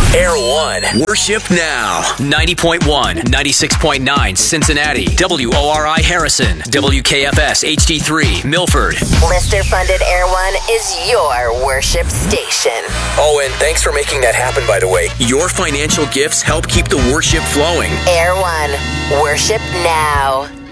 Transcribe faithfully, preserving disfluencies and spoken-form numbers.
Air One. Worship now. ninety point one, ninety-six point nine Cincinnati. W O R I Harrison. W K F S H D three Milford. Listener-funded Air One is your worship station. Oh, and thanks for making that happen, by the way. Your financial gifts help keep the worship flowing. Air One. Worship now.